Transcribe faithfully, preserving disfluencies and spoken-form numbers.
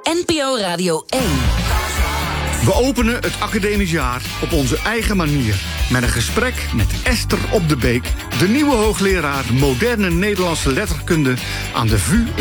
N P O Radio één. We openen het academisch jaar op onze eigen manier. Met een gesprek met Esther Op de Beek, de nieuwe hoogleraar moderne Nederlandse letterkunde aan de V U